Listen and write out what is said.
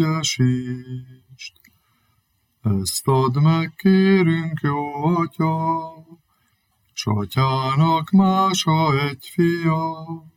teljesítsd. Ezt add meg, kérünk, jó Atya, s Atyának mása egy fia,